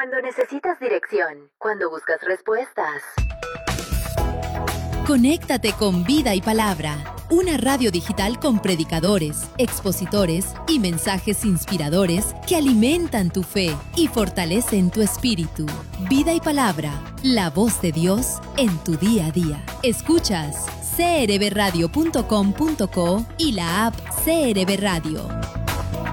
Cuando necesitas dirección, cuando buscas respuestas. Conéctate con Vida y Palabra, una radio digital con predicadores, expositores y mensajes inspiradores que alimentan tu fe y fortalecen tu espíritu. Vida y Palabra, la voz de Dios en tu día a día. Escuchas crbradio.com.co y la app CRB Radio.